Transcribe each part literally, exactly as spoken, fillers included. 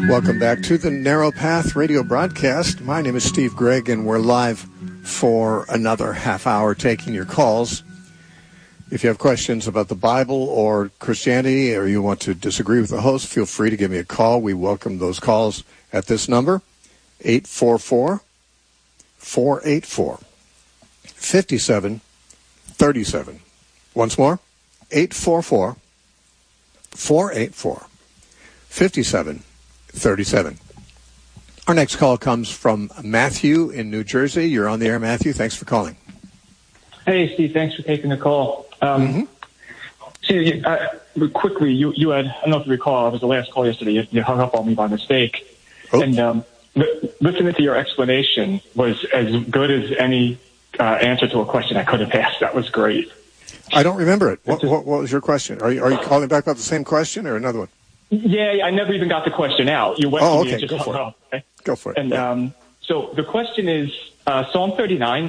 Welcome back to the Narrow Path radio broadcast. My name is Steve Gregg, and we're live for another half hour taking your calls. If you have questions about the Bible or Christianity, or you want to disagree with the host, feel free to give me a call. We welcome those calls at this number, eight four four, four eight four, five seven three seven. Once more, eight four four, four eight four, five seven three seven. Our next call comes from Matthew in New Jersey. You're on the air, Matthew. Thanks for calling. Hey, Steve. Thanks for taking the call. Um, mm-hmm. See, uh, quickly, you, you had, I don't know if you recall, it was the last call yesterday. You, you hung up on me by mistake. Oh. And um, listening to your explanation was as good as any uh, answer to a question I could have asked. That was great. I don't remember it. What, what, what was your question? Are you, are you calling back about the same question or another one? Yeah, I never even got the question out. You went oh, to okay. me and just Go for hung up. Okay? Go for it. And yeah. um, so the question is uh, Psalm thirty-nine.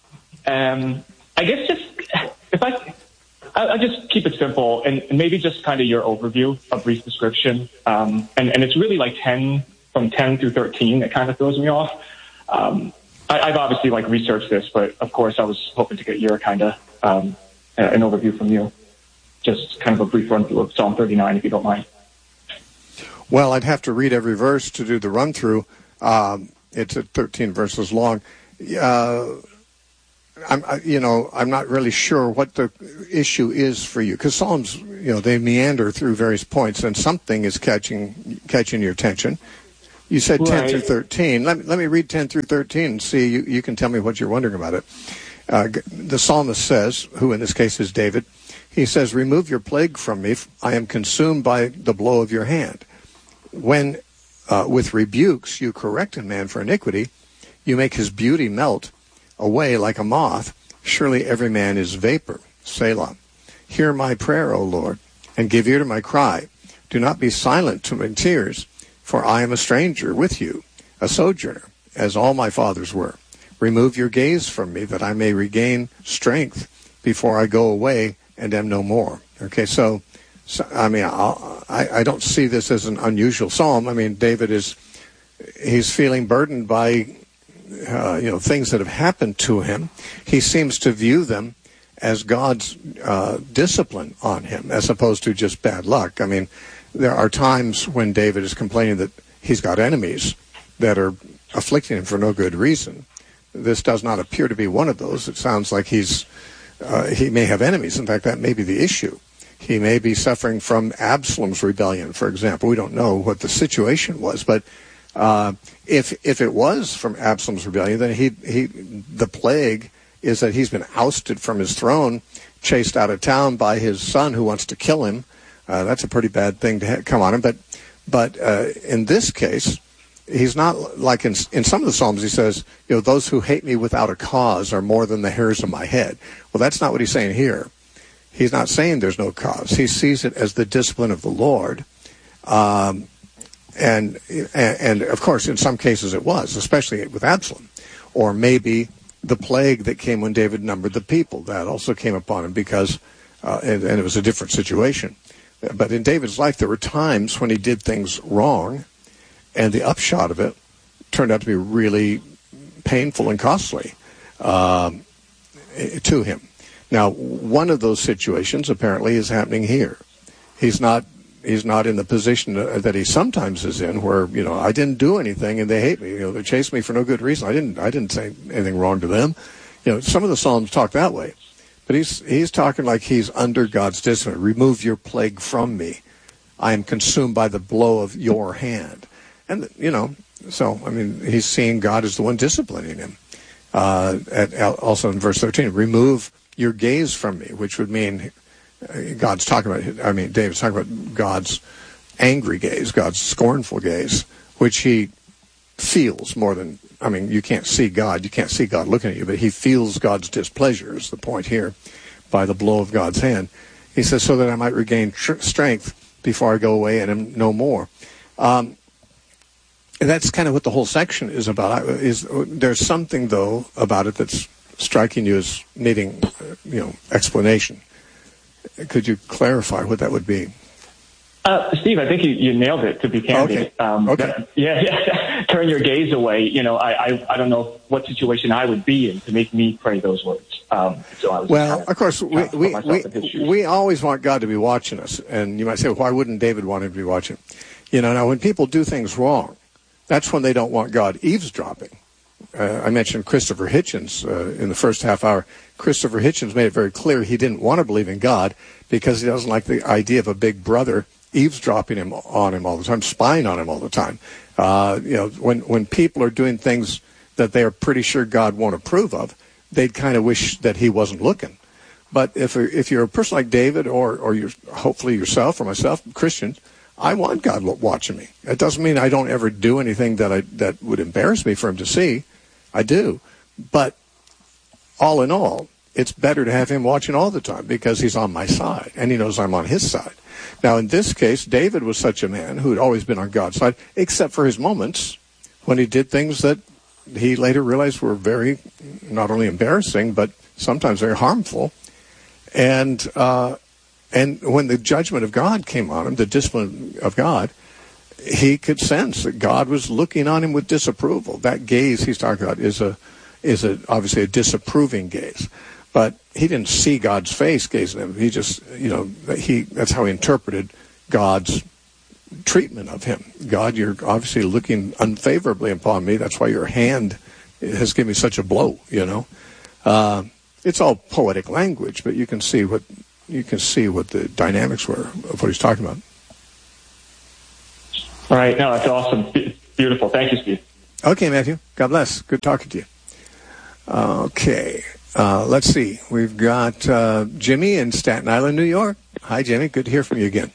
Um, I guess just if I, I'll just keep it simple and maybe just kind of your overview, a brief description. Um, and, and it's really like ten from ten through thirteen that kind of throws me off. Um, I, I've obviously like researched this, but of course I was hoping to get your kind of um, an overview from you. Just kind of a brief run through of Psalm thirty-nine, if you don't mind. Well, I'd have to read every verse to do the run-through. Um, it's at thirteen verses long. Uh, I'm, I, you know, I'm not really sure what the issue is for you, because Psalms, you know, they meander through various points, and something is catching catching your attention. You said right. ten through thirteen. Let me, let me read ten through thirteen and see. You, you can tell me what you're wondering about it. Uh, the psalmist says, who in this case is David, he says, "Remove your plague from me. I am consumed by the blow of your hand. When uh, with rebukes you correct a man for iniquity, you make his beauty melt away like a moth. Surely every man is vapor. Selah. Hear my prayer, O Lord, and give ear to my cry. Do not be silent to my tears, for I am a stranger with you, a sojourner, as all my fathers were. Remove your gaze from me, that I may regain strength before I go away and am no more." Okay, so, so I mean, I'll, I, I don't see this as an unusual psalm. I mean, David is, he's feeling burdened by, uh, you know, things that have happened to him. He seems to view them as God's uh, discipline on him, as opposed to just bad luck. I mean, there are times when David is complaining that he's got enemies that are afflicting him for no good reason. This does not appear to be one of those. It sounds like he's uh, he may have enemies. In fact, that may be the issue. He may be suffering from Absalom's rebellion, for example. We don't know what the situation was, but uh, if if it was from Absalom's rebellion, then he he the plague is that he's been ousted from his throne, chased out of town by his son who wants to kill him. Uh, that's a pretty bad thing to ha- come on him. But but uh, in this case, he's not like in in some of the Psalms. He says, you know, those who hate me without a cause are more than the hairs of my head. Well, that's not what he's saying here. He's not saying there's no cause. He sees it as the discipline of the Lord. Um, and, and, and of course, in some cases it was, especially with Absalom. Or maybe the plague that came when David numbered the people. That also came upon him because, uh, and, and it was a different situation. But in David's life, there were times when he did things wrong, and the upshot of it turned out to be really painful and costly um, to him. Now, one of those situations apparently is happening here. He's not he's not in the position that he sometimes is in, where, you know, I didn't do anything and they hate me. You know, they chased me for no good reason. I didn't I didn't say anything wrong to them. You know, some of the Psalms talk that way, but he's he's talking like he's under God's discipline. Remove your plague from me. I am consumed by the blow of your hand. And, you know, so, I mean, he's seeing God as the one disciplining him. Uh, at, also in verse thirteen, remove your gaze from me, which would mean God's talking about, I mean, David's talking about God's angry gaze, God's scornful gaze, which he feels more than, I mean, you can't see God, you can't see God looking at you, but he feels God's displeasure is the point here, by the blow of God's hand. He says, so that I might regain tr- strength before I go away and am no more. Um, and that's kind of what the whole section is about. Is there's something, though, about it that's striking you as needing, uh, you know, explanation. Could you clarify what that would be? Uh, Steve, I think you, you nailed it, to be candid. Okay. Um, okay. That, yeah, yeah. Turn your gaze away. You know, I, I, I don't know what situation I would be in to make me pray those words. Um, so I was well, kind of, of course, we we we, we always want God to be watching us, and you might say, well, why wouldn't David want him to be watching? You know, now when people do things wrong, that's when they don't want God eavesdropping. Uh, I mentioned Christopher Hitchens uh, in the first half hour. Christopher Hitchens made it very clear he didn't want to believe in God because he doesn't like the idea of a big brother eavesdropping him on him all the time, spying on him all the time. Uh, you know, when when people are doing things that they are pretty sure God won't approve of, they'd kind of wish that he wasn't looking. But if if you're a person like David, or or you're hopefully yourself or myself, Christians, I want God watching me. It doesn't mean I don't ever do anything that I that would embarrass me for him to see. I do, but all in all, it's better to have him watching all the time because he's on my side and he knows I'm on his side. Now, in this case, David was such a man who had always been on God's side, except for his moments when he did things that he later realized were very, not only embarrassing, but sometimes very harmful. And uh, and when the judgment of God came on him, the discipline of God, he could sense that God was looking on him with disapproval. That gaze he's talking about is a is a, obviously a disapproving gaze. But he didn't see God's face gazing at him. He just, you know, he that's how he interpreted God's treatment of him. God, you're obviously looking unfavorably upon me. That's why your hand has given me such a blow, you know. Uh, it's all poetic language, but you can see what you can see what the dynamics were of what he's talking about. All right. No, that's awesome. Beautiful. Thank you, Steve. Okay, Matthew. God bless. Good talking to you. Okay. Uh, let's see. We've got uh, Jimmy in Staten Island, New York. Hi, Jimmy. Good to hear from you again.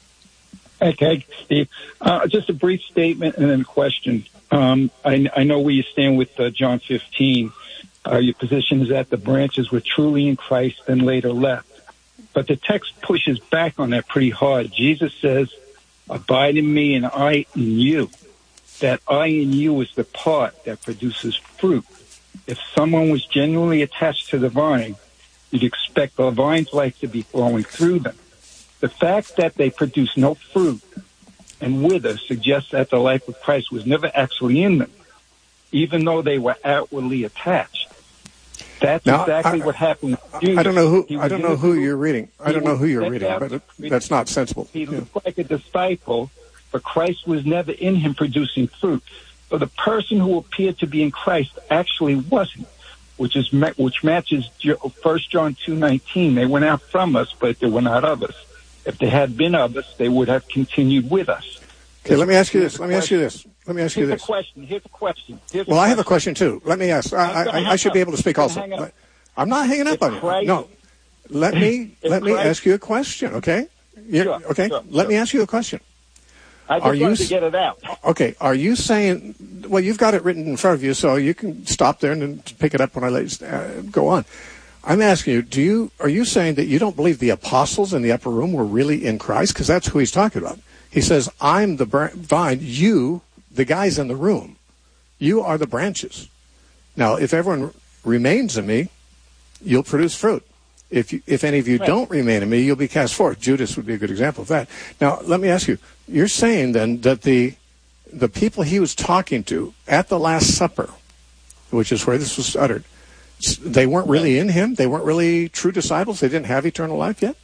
Okay, Steve. Uh, just a brief statement and then a question. Um, I, I know where you stand with uh, John fifteen. Uh, your position is that the branches were truly in Christ and later left. But the text pushes back on that pretty hard. Jesus says, abide in me and I in you. That I in you is the part that produces fruit. If someone was genuinely attached to the vine, you'd expect the vine's life to be flowing through them. The fact that they produce no fruit and wither suggests that the life of Christ was never actually in them, even though they were outwardly attached. That's now, exactly I, what happened with Jesus. I don't know who I don't know who you're reading. I don't know who you're reading, but it, that's not sensible. He looked yeah. like a disciple, but Christ was never in him producing fruit. But the person who appeared to be in Christ actually wasn't, which is which matches First John two nineteen. They went out from us, but they were not of us. If they had been of us, they would have continued with us. Okay, let me ask you this. Let me ask you this. Let me ask you this. Here's a question. Here's a question. Here's a well, question. I have a question too. Let me ask. I, I, I should be able to speak also. I'm not hanging up on you. No. Let me let me ask you a question. Okay. Sure, okay. Sure, let sure. me ask you a question. I just wanted to get it out. Okay. Are you saying? Well, you've got it written in front of you, so you can stop there and then pick it up when I let uh, go on. I'm asking you, do you are you saying that you don't believe the apostles in the upper room were really in Christ? Because that's who he's talking about. He says, I'm the vine, you, the guys in the room, you are the branches. Now, if everyone remains in me, you'll produce fruit. If you, if any of you right. don't remain in me, you'll be cast forth. Judas would be a good example of that. Now, let me ask you, you're saying then that the the people he was talking to at the Last Supper, which is where this was uttered, they weren't really in him? They weren't really true disciples? They didn't have eternal life yet?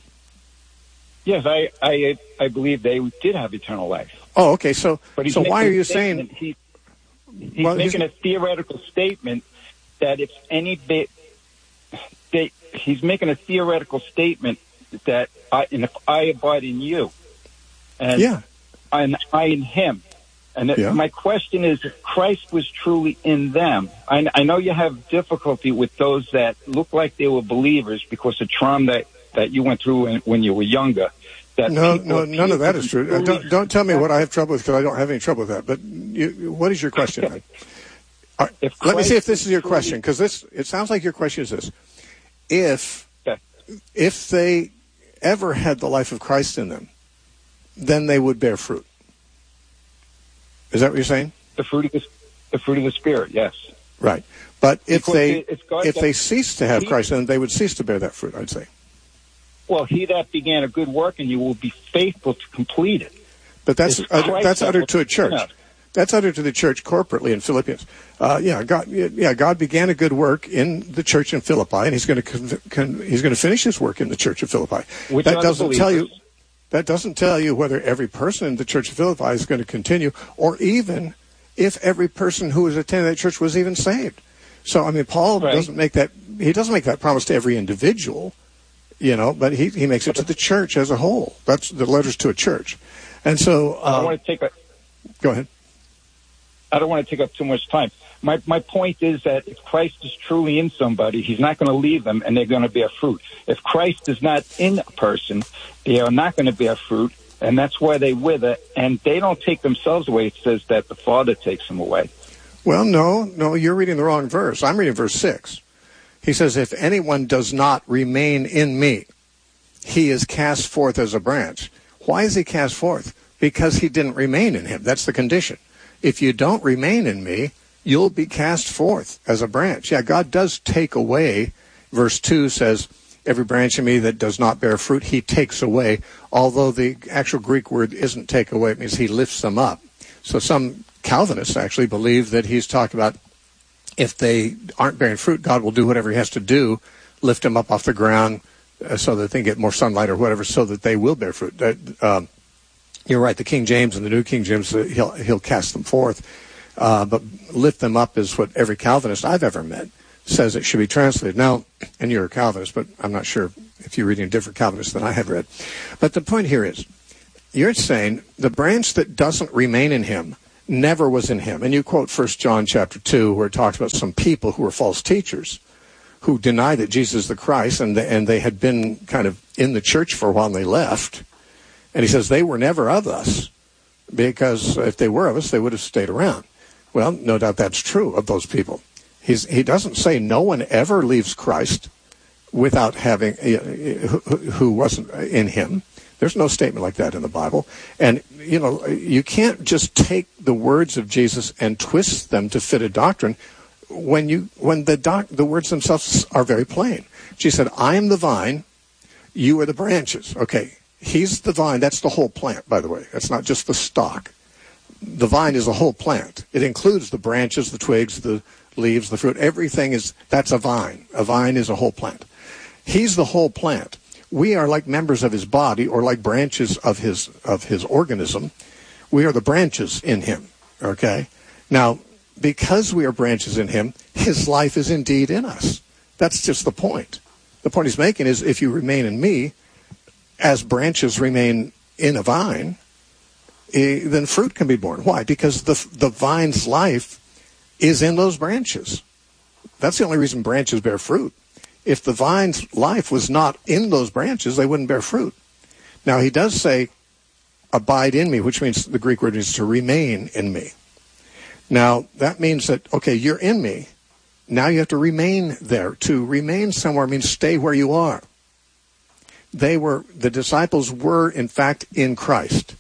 Yes, I I, I believe they did have eternal life. Oh, okay. So so why are you saying... He, he's well, making he's, a theoretical statement that if any... They, they, he's making a theoretical statement that I, and if I abide in you, and yeah. and I in him. And yeah. my question is, if Christ was truly in them, I, I know you have difficulty with those that look like they were believers because of trauma that, that you went through when, when you were younger. That no, no, none of that is true. Uh, don't, don't tell me what I have trouble with because I don't have any trouble with that. But you, what is your question then? Right, let me see if this is your question, because this it sounds like your question is this. If okay. if they ever had the life of Christ in them, then they would bear fruit. Is that what you're saying? The fruit of the, the fruit of the Spirit, yes. Right. But if because they it's God if that, they cease to have he, Christ, then they would cease to bear that fruit, I'd say. well, he that began a good work in you will be faithful to complete it. But that's uh, that's uttered to a church. Yeah. That's uttered to the church corporately in Philippians. Uh, yeah, God. Yeah, God began a good work in the church in Philippi, and He's going to con- con- He's going to finish His work in the church of Philippi. Which that doesn't believers? tell you. That doesn't tell you whether every person in the church of Philippi is going to continue, or even if every person who was attending that church was even saved. So, I mean, Paul right. doesn't make that. He doesn't make that promise to every individual, you know, but he he makes it to the church as a whole. That's the letters to a church, and so. Um, I want to take a. Go ahead. I don't want to take up too much time. My my point is that if Christ is truly in somebody, He's not going to leave them, and they're going to bear fruit. If Christ is not in a person, they are not going to bear fruit, and that's why they wither. And they don't take themselves away. It says that the Father takes them away. Well, no, no, you're reading the wrong verse. I'm reading verse six. He says, "If anyone does not remain in me, he is cast forth as a branch." Why is he cast forth? Because he didn't remain in Him. That's the condition. If you don't remain in me, you'll be cast forth as a branch. Yeah, God does take away. Verse two says, every branch in me that does not bear fruit, He takes away. Although the actual Greek word isn't take away, it means He lifts them up. So some Calvinists actually believe that He's talking about if they aren't bearing fruit, God will do whatever He has to do, lift them up off the ground uh, so that they get more sunlight or whatever, so that they will bear fruit. That, um, You're right. The King James and the New King James, uh, he'll he'll cast them forth, uh, but lift them up is what every Calvinist I've ever met says it should be translated. Now, and you're a Calvinist, but I'm not sure if you're reading a different Calvinist than I have read. But the point here is, you're saying the branch that doesn't remain in Him never was in Him, and you quote First John chapter two, where it talks about some people who were false teachers, who deny that Jesus is the Christ, and they, and they had been kind of in the church for a while and they left. And he says they were never of us, because if they were of us, they would have stayed around. Well, no doubt that's true of those people. He's, he doesn't say no one ever leaves Christ without having, who, who wasn't in Him. There's no statement like that in the Bible. And, you know, you can't just take the words of Jesus and twist them to fit a doctrine when you when the doc, the words themselves are very plain. Jesus said, I am the vine, you are the branches. Okay. He's the vine. That's the whole plant, by the way. That's not just the stalk. The vine is a whole plant. It includes the branches, the twigs, the leaves, the fruit. Everything is, that's a vine. A vine is a whole plant. He's the whole plant. We are like members of His body, or like branches of his of his organism. We are the branches in Him, okay? Now, because we are branches in Him, His life is indeed in us. That's just the point. The point He's making is, if you remain in me, as branches remain in a vine, eh, then fruit can be born. Why? Because the the vine's life is in those branches. That's the only reason branches bear fruit. If the vine's life was not in those branches, they wouldn't bear fruit. Now, He does say, abide in me, which means the Greek word is to remain in me. Now, that means that, okay, you're in me. Now you have to remain there. To remain somewhere means stay where you are. They were, the disciples were, in fact, in Christ.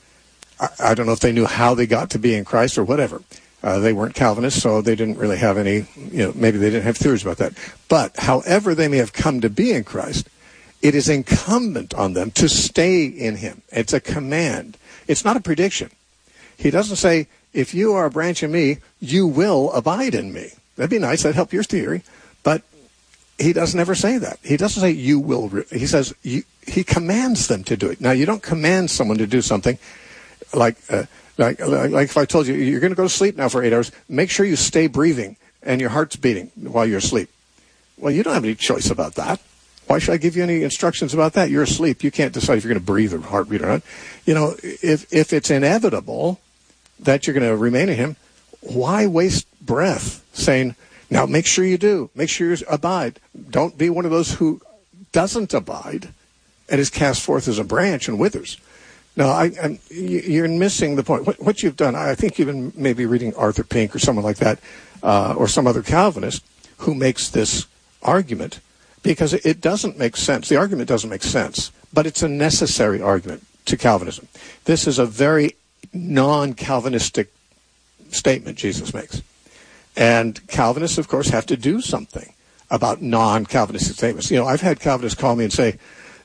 I, I don't know if they knew how they got to be in Christ or whatever. Uh, they weren't Calvinists, so they didn't really have any, you know, maybe they didn't have theories about that. But however they may have come to be in Christ, it is incumbent on them to stay in Him. It's a command. It's not a prediction. He doesn't say, if you are a branch in me, you will abide in me. That'd be nice. That'd help your theory. But He doesn't ever say that. He doesn't say you will. Re-. He says you, He commands them to do it. Now, you don't command someone to do something like, uh, like, like if I told you, you're going to go to sleep now for eight hours, make sure you stay breathing and your heart's beating while you're asleep. Well, you don't have any choice about that. Why should I give you any instructions about that? You're asleep. You can't decide if you're going to breathe or heartbeat or not. You know, if if it's inevitable that you're going to remain in Him, why waste breath saying, now make sure you do. Make sure you abide. Don't be one of those who doesn't abide and is cast forth as a branch and withers. No, I, I'm, you're missing the point. What, what you've done, I think you've been maybe reading Arthur Pink or someone like that, uh, or some other Calvinist who makes this argument, because it doesn't make sense. The argument doesn't make sense, but it's a necessary argument to Calvinism. This is a very non-Calvinistic statement Jesus makes. And Calvinists, of course, have to do something about non-Calvinistic statements. You know, I've had Calvinists call me and say,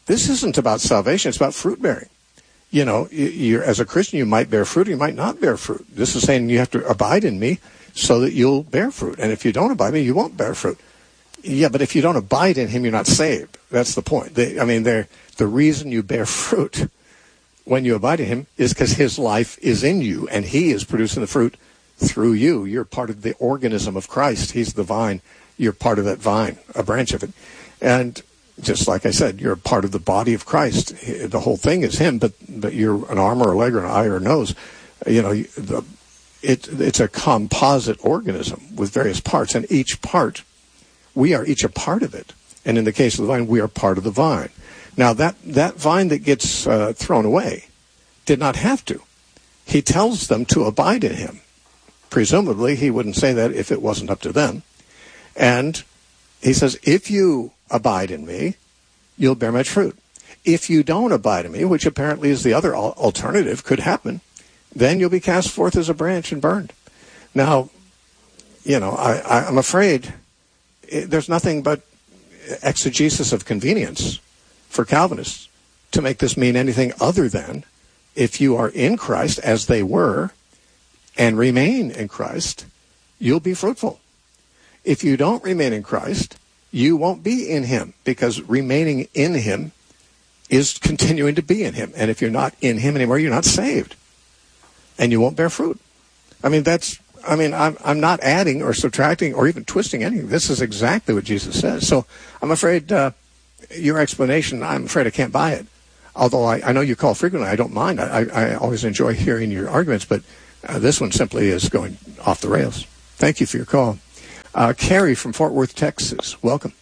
This isn't about salvation. It's about fruit bearing. You know, you're, as a Christian, you might bear fruit, you might not bear fruit. This is saying you have to abide in me so that you'll bear fruit. And if you don't abide in me, you won't bear fruit. Yeah, but if you don't abide in him, you're not saved. That's the point. They, I mean, they're, the reason you bear fruit when you abide in him is because his life is in you, and he is producing the fruit through you. You're part of the organism of Christ. He's the vine. You're part of that vine, a branch of it. And just like I said, you're a part of the body of Christ. The whole thing is him, but but you're an arm or a leg or an eye or a nose. You know, the, it, it's a composite organism with various parts, and each part, we are each a part of it. And in the case of the vine, we are part of the vine. Now, that, that vine that gets uh, thrown away did not have to. He tells them to abide in him. Presumably, he wouldn't say that if it wasn't up to them. And he says, if you abide in me, you'll bear much fruit. If you don't abide in me, which apparently is the other alternative, could happen, then you'll be cast forth as a branch and burned. Now, you know, I, I, I'm afraid it, there's nothing but exegesis of convenience for Calvinists to make this mean anything other than if you are in Christ, as they were, and remain in Christ, you'll be fruitful. If you don't remain in Christ, you won't be in him, because remaining in him is continuing to be in him. And if you're not in him anymore, you're not saved. And you won't bear fruit. I mean, that's, I mean, I'm, I'm not adding or subtracting or even twisting anything. This is exactly what Jesus says. So I'm afraid uh, your explanation, I'm afraid I can't buy it. Although I, I know you call frequently, I don't mind. I, I always enjoy hearing your arguments, but uh, this one simply is going off the rails. Thank you for your call. Uh, Carrie from Fort Worth, Texas. Welcome.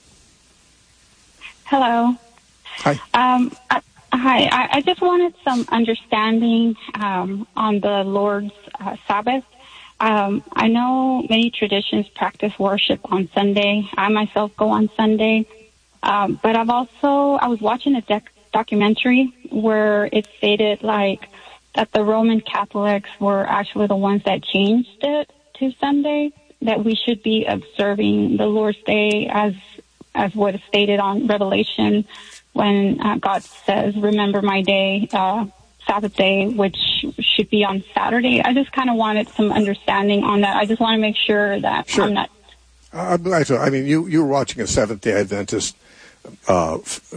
Hello. Hi. Um, I, hi. I, I just wanted some understanding um, on the Lord's uh, Sabbath. Um, I know many traditions practice worship on Sunday. I myself go on Sunday. Um, but I've also, I was watching a dec- documentary where it stated like that the Roman Catholics were actually the ones that changed it to Sunday, that we should be observing the Lord's Day as as what is stated on Revelation when uh, God says, remember my day, uh, Sabbath day, which should be on Saturday. I just kind of wanted some understanding on that. I just want to make sure that sure. I'm not... I'm glad to. I mean, you, you were watching a Seventh-day Adventist uh,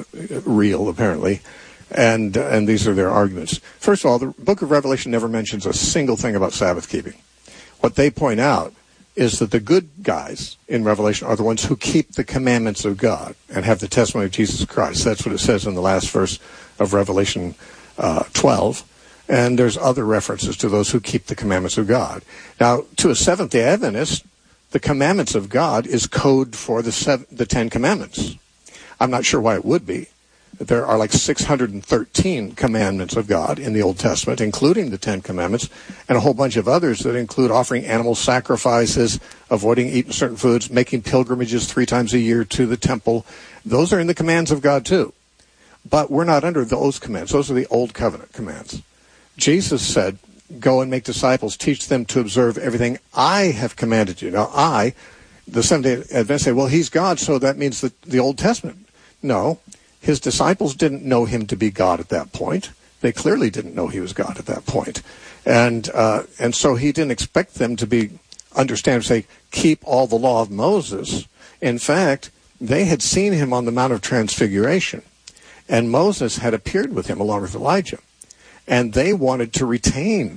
reel, apparently, and, uh, and these are their arguments. First of all, the book of Revelation never mentions a single thing about Sabbath keeping. What they point out is that the good guys in Revelation are the ones who keep the commandments of God and have the testimony of Jesus Christ. That's what it says in the last verse of Revelation uh, twelve. And there's other references to those who keep the commandments of God. Now, to a Seventh-day Adventist, the commandments of God is code for the seven, the Ten Commandments. I'm not sure why it would be. There are like six hundred thirteen commandments of God in the Old Testament, including the Ten Commandments, and a whole bunch of others that include offering animal sacrifices, avoiding eating certain foods, making pilgrimages three times a year to the temple. Those are in the commands of God too. But we're not under those commands. Those are the Old Covenant commands. Jesus said, go and make disciples, teach them to observe everything I have commanded you. Now I, the Seventh-day Adventists say, well, he's God, so that means the, the Old Testament. No. His disciples didn't know him to be God at that point. They clearly didn't know he was God at that point. And uh, and so he didn't expect them to be understand, say, keep all the law of Moses. In fact, they had seen him on the Mount of Transfiguration, and Moses had appeared with him along with Elijah. And they wanted to retain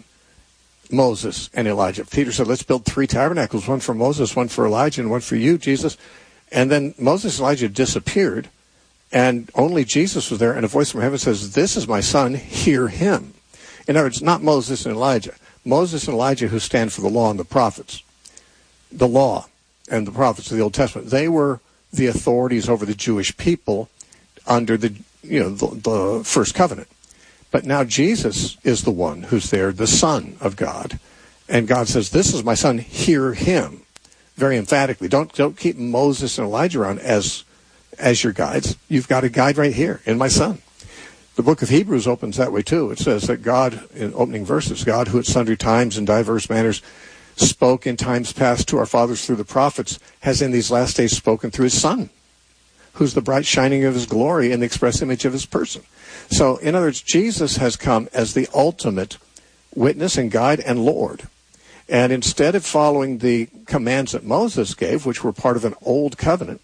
Moses and Elijah. Peter said, let's build three tabernacles, one for Moses, one for Elijah, and one for you, Jesus. And then Moses and Elijah disappeared. And only Jesus was there, and a voice from heaven says, this is my son, hear him. In other words, not Moses and Elijah. Moses and Elijah, who stand for the law and the prophets. The law and the prophets of the Old Testament. They were the authorities over the Jewish people under the, you know, the, the first covenant. But now Jesus is the one who's there, the Son of God. And God says, this is my son, hear him. Very emphatically. Don't, don't keep Moses and Elijah around as as your guides. You've got a guide right here in my son. The book of Hebrews opens that way too. It says that God, in opening verses, God who at sundry times and diverse manners spoke in times past to our fathers through the prophets, has in these last days spoken through his son, who's the bright shining of his glory and the express image of his person. So, in other words, Jesus has come as the ultimate witness and guide and Lord. And instead of following the commands that Moses gave, which were part of an old covenant,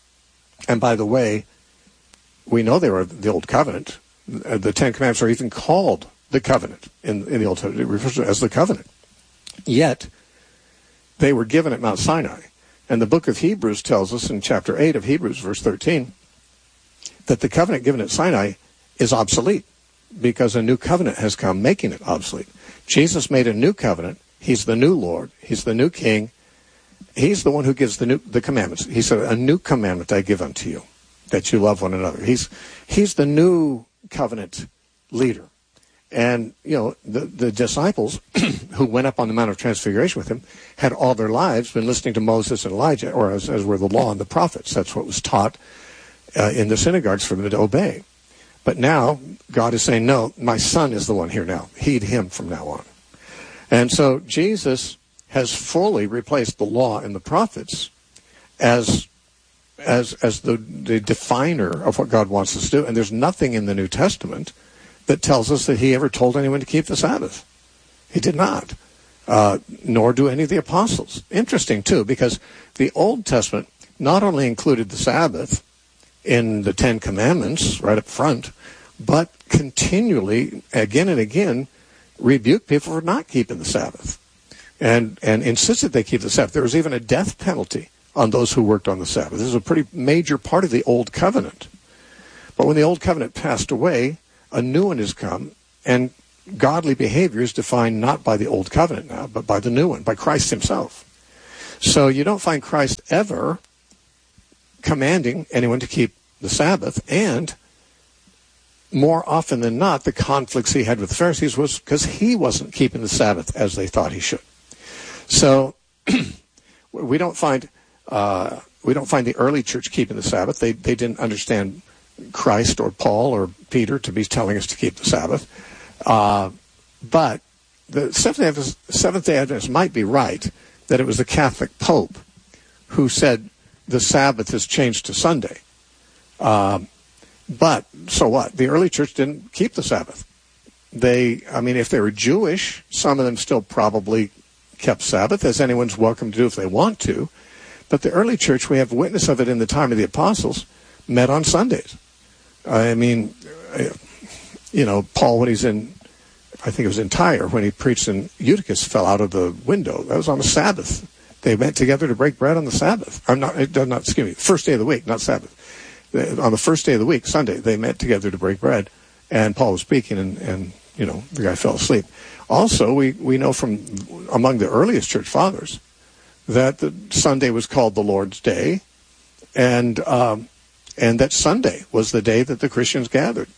and by the way, we know they were the old covenant. The Ten Commandments are even called the covenant in, in the Old Testament. It refers to it as the covenant. Yet, they were given at Mount Sinai. And the book of Hebrews tells us in chapter eight of Hebrews, verse thirteen, that the covenant given at Sinai is obsolete because a new covenant has come making it obsolete. Jesus made a new covenant. He's the new Lord. He's the new King. He's the one who gives the new the commandments. He said, a new commandment I give unto you, that you love one another. He's he's the new covenant leader. And, you know, the, the disciples who went up on the Mount of Transfiguration with him had all their lives been listening to Moses and Elijah, or as, as were the law and the prophets. That's what was taught uh, in the synagogues for them to obey. But now, God is saying, no, my son is the one here now. Heed him from now on. And so Jesus has fully replaced the law and the prophets as as as the, the definer of what God wants us to do. And there's nothing in the New Testament that tells us that he ever told anyone to keep the Sabbath. He did not. Uh, nor do any of the apostles. Interesting, too, because the Old Testament not only included the Sabbath in the Ten Commandments right up front, but continually, again and again, rebuked people for not keeping the Sabbath and, and insisted they keep the Sabbath. There was even a death penalty on those who worked on the Sabbath. This is a pretty major part of the Old Covenant. But when the Old Covenant passed away, a new one has come, and godly behavior is defined not by the Old Covenant now, but by the new one, by Christ himself. So you don't find Christ ever commanding anyone to keep the Sabbath, and more often than not, the conflicts he had with the Pharisees was because he wasn't keeping the Sabbath as they thought he should. So we don't find uh, we don't find the early church keeping the Sabbath. They they didn't understand Christ or Paul or Peter to be telling us to keep the Sabbath. Uh, but the Seventh-day Adventists, Seventh-day Adventists might be right that it was the Catholic Pope who said the Sabbath is changed to Sunday. Uh, but so what? The early church didn't keep the Sabbath. They, I mean, if they were Jewish, some of them still probably kept Sabbath, as anyone's welcome to do if they want to. But the early church, we have witness of it in the time of the apostles, met on Sundays. I mean, you know, Paul, when he's in, I think it was in Tyre, when he preached in Eutychus, fell out of the window. That was on the Sabbath. They met together to break bread on the Sabbath. I'm not, it does not, excuse me, first day of the week, not Sabbath. On the first day of the week, Sunday, they met together to break bread, and Paul was speaking, and, and you know, the guy fell asleep. Also, we, we know from among the earliest church fathers that the Sunday was called the Lord's Day, and um, and that Sunday was the day that the Christians gathered.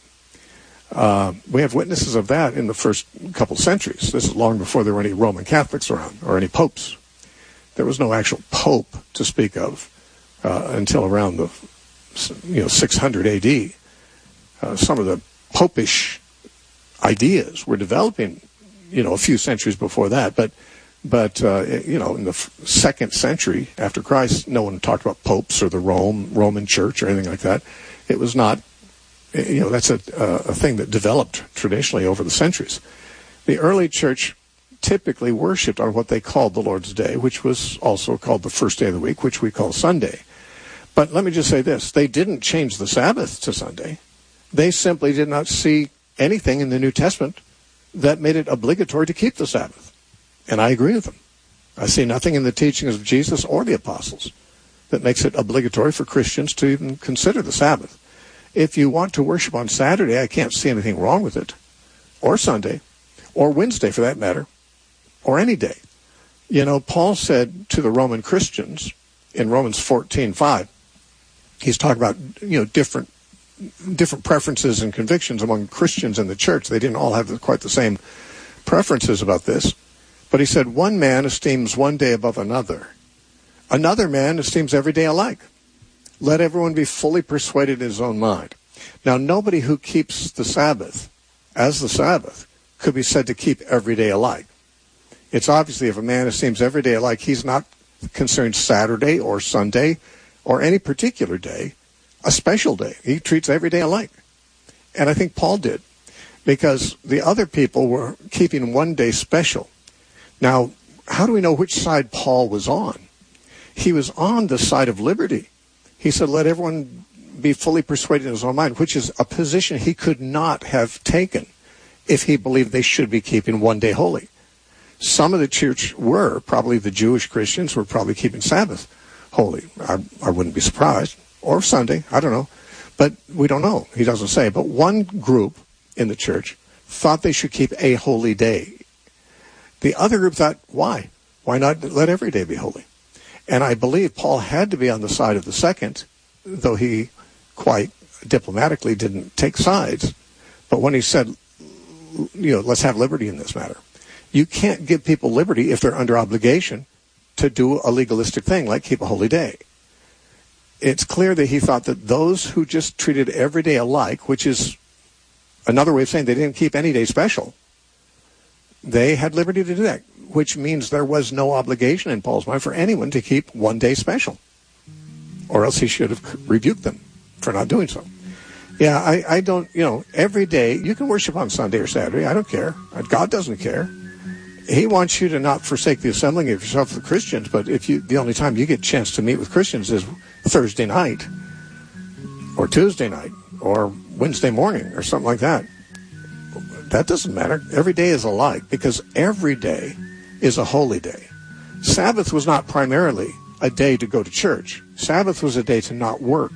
Uh, we have witnesses of that in the first couple centuries. This is long before there were any Roman Catholics around or any popes. There was no actual pope to speak of uh, until around the you know six hundred A D. Uh, some of the popish ideas were developing, you know, a few centuries before that. But, but uh, you know, in the f- second century after Christ, no one talked about popes or the Rome Roman Church or anything like that. It was not, you know, that's a, a thing that developed traditionally over the centuries. The early church typically worshipped on what they called the Lord's Day, which was also called the first day of the week, which we call Sunday. But let me just say this. They didn't change the Sabbath to Sunday. They simply did not see anything in the New Testament that made it obligatory to keep the Sabbath. And I agree with them. I see nothing in the teachings of Jesus or the apostles that makes it obligatory for Christians to even consider the Sabbath. If you want to worship on Saturday, I can't see anything wrong with it. Or Sunday. Or Wednesday, for that matter. Or any day. You know, Paul said to the Roman Christians in Romans fourteen five, he's talking about, you know, different different preferences and convictions among Christians in the church. They didn't all have quite the same preferences about this. But he said, one man esteems one day above another. Another man esteems every day alike. Let everyone be fully persuaded in his own mind. Now, nobody who keeps the Sabbath as the Sabbath could be said to keep every day alike. It's obviously if a man esteems every day alike, he's not considering Saturday or Sunday or any particular day a special day. He treats every day alike. And I think Paul did, because the other people were keeping one day special. Now, how do we know which side Paul was on? He was on the side of liberty. He said, let everyone be fully persuaded in his own mind, which is a position he could not have taken if he believed they should be keeping one day holy. Some of the church were, probably the Jewish Christians were probably keeping Sabbath holy. I, I wouldn't be surprised. Or Sunday, I don't know. But we don't know. He doesn't say. But one group in the church thought they should keep a holy day. The other group thought, why? Why not let every day be holy? And I believe Paul had to be on the side of the second, though he quite diplomatically didn't take sides. But when he said, you know, let's have liberty in this matter, you can't give people liberty if they're under obligation to do a legalistic thing like keep a holy day. It's clear that he thought that those who just treated every day alike, which is another way of saying they didn't keep any day special, they had liberty to do that, which means there was no obligation in Paul's mind for anyone to keep one day special, or else he should have rebuked them for not doing so. Yeah, I, I don't, you know, every day, you can worship on Sunday or Saturday, I don't care. God doesn't care. He wants you to not forsake the assembling of yourself with Christians, but if you, the only time you get a chance to meet with Christians is Thursday night, or Tuesday night, or Wednesday morning, or something like that. That doesn't matter. Every day is alike, because every day is a holy day. Sabbath was not primarily a day to go to church. Sabbath was a day to not work,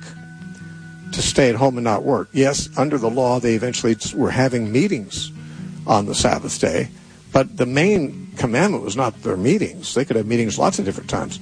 to stay at home and not work. Yes, under the law, they eventually were having meetings on the Sabbath day, but the main commandment was not their meetings. They could have meetings lots of different times.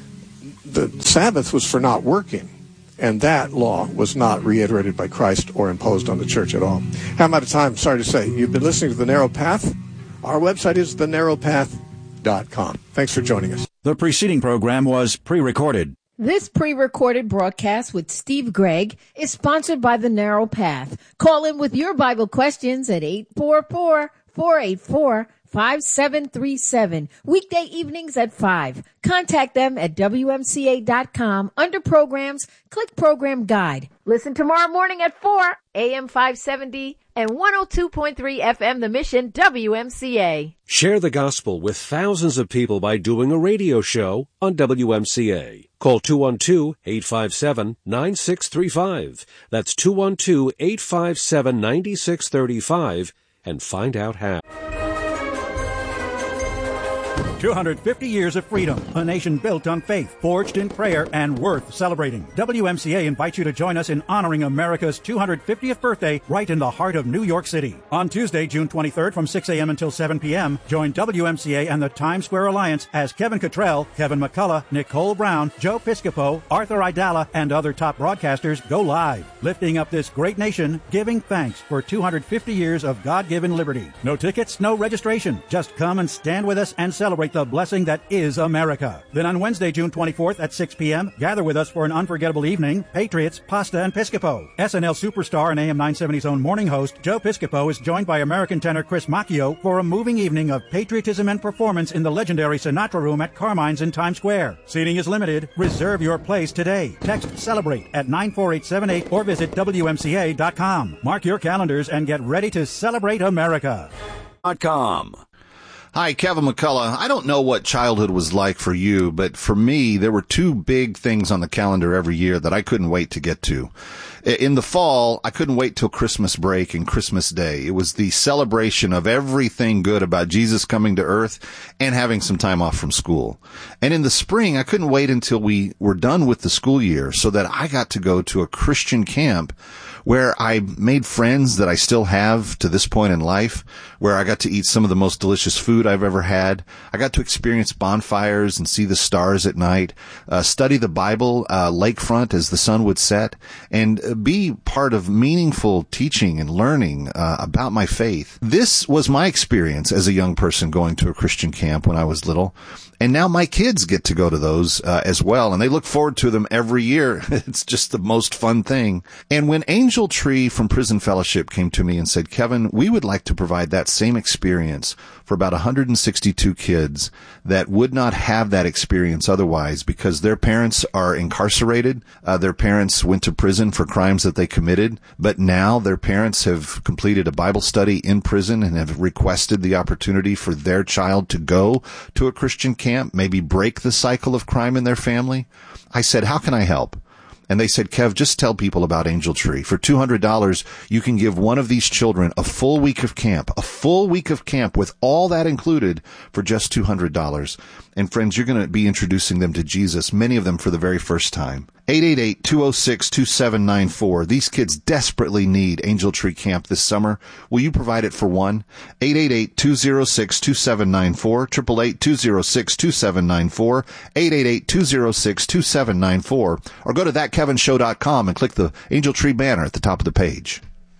The Sabbath was for not working, and that law was not reiterated by Christ or imposed on the church at all. I'm out of time, sorry to say. You've been listening to The Narrow Path. Our website is the narrow path dot com. Thanks for joining us. The preceding program was pre-recorded. This pre-recorded broadcast with Steve Gregg is sponsored by The Narrow Path. Call in with your Bible questions at eight four four, four eight four, five seven three seven. Weekday evenings at five. Contact them at W M C A dot com. Under Programs, click Program Guide. Listen tomorrow morning at four, A M five seventy and one oh two point three F M The Mission, W M C A. Share the gospel with thousands of people by doing a radio show on W M C A. Call two one two, eight five seven, nine six three five. That's two one two, eight five seven, nine six three five and find out how. two hundred fifty years of freedom, a nation built on faith, forged in prayer, and worth celebrating. W M C A invites you to join us in honoring America's two hundred fiftieth birthday right in the heart of New York City. On Tuesday, June twenty-third from six a.m. until seven p.m., join W M C A and the Times Square Alliance as Kevin Cottrell, Kevin McCullough, Nicole Brown, Joe Piscopo, Arthur Idala, and other top broadcasters go live, lifting up this great nation, giving thanks for two hundred fifty years of God-given liberty. No tickets, no registration. Just come and stand with us and celebrate the blessing that is America. Then on Wednesday, June twenty-fourth at six p.m., gather with us for an unforgettable evening, Patriots, Pasta, and Piscopo. S N L superstar and A M nine seventy's own morning host, Joe Piscopo, is joined by American tenor Chris Macchio for a moving evening of patriotism and performance in the legendary Sinatra Room at Carmine's in Times Square. Seating is limited. Reserve your place today. Text CELEBRATE at nine four eight seven eight or visit W M C A dot com. Mark your calendars and get ready to celebrate America. .com. Hi, Kevin McCullough. I don't know what childhood was like for you, but for me, there were two big things on the calendar every year that I couldn't wait to get to. In the fall, I couldn't wait till Christmas break and Christmas Day. It was the celebration of everything good about Jesus coming to earth and having some time off from school. And in the spring, I couldn't wait until we were done with the school year so that I got to go to a Christian camp where I made friends that I still have to this point in life, where I got to eat some of the most delicious food I've ever had. I got to experience bonfires and see the stars at night, uh, study the Bible, uh, lakefront as the sun would set, and uh, be part of meaningful teaching and learning uh, about my faith. This was my experience as a young person going to a Christian camp when I was little. And now my kids get to go to those uh, as well, and they look forward to them every year. It's just the most fun thing. And when Angel Tree from Prison Fellowship came to me and said, Kevin, we would like to provide that same experience for about one hundred hundred sixty-two kids that would not have that experience otherwise because their parents are incarcerated. Uh, their parents went to prison for crimes that they committed, but now their parents have completed a Bible study in prison and have requested the opportunity for their child to go to a Christian camp, maybe break the cycle of crime in their family. I said, how can I help? And they said, Kev, just tell people about Angel Tree. For two hundred dollars, you can give one of these children a full week of camp, a full week of camp with all that included for just two hundred dollars. And friends, you're going to be introducing them to Jesus, many of them for the very first time. eight eight eight, two oh six, two seven nine four. These kids desperately need Angel Tree Camp this summer. Will you provide it for one? eight eight eight, two oh six, two seven nine four, eight eight eight, two oh six, two seven nine four, eight eight eight, two oh six, two seven nine four, or go to that kevin show dot com and click the Angel Tree banner at the top of the page.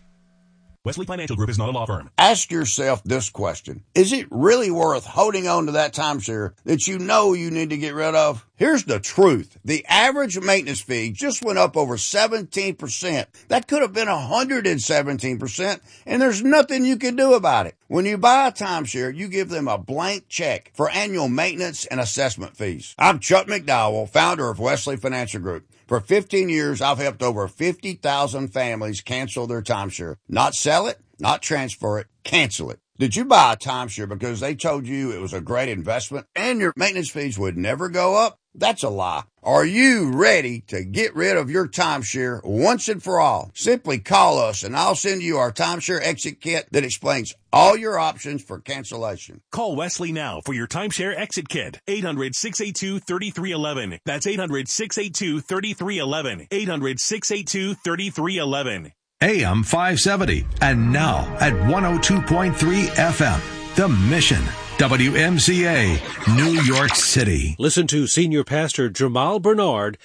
Wesley Financial Group is not a law firm. Ask yourself this question. Is it really worth holding on to that timeshare that you know you need to get rid of? Here's the truth. The average maintenance fee just went up over seventeen percent. That could have been one hundred seventeen percent, and there's nothing you can do about it. When you buy a timeshare, you give them a blank check for annual maintenance and assessment fees. I'm Chuck McDowell, founder of Wesley Financial Group. For fifteen years, I've helped over fifty thousand families cancel their timeshare. Not sell it, not transfer it, cancel it. Did you buy a timeshare because they told you it was a great investment and your maintenance fees would never go up? That's a lie. Are you ready to get rid of your timeshare once and for all? Simply call us and I'll send you our timeshare exit kit that explains all your options for cancellation. Call Wesley now for your timeshare exit kit. eight hundred, six eight two, three three one one. That's eight hundred, six eight two, three three one one. eight hundred, six eight two, three three one one. A M five seventy, and now at one oh two point three F M, The Mission, W M C A, New York City. Listen to Senior Pastor Jamal Bernard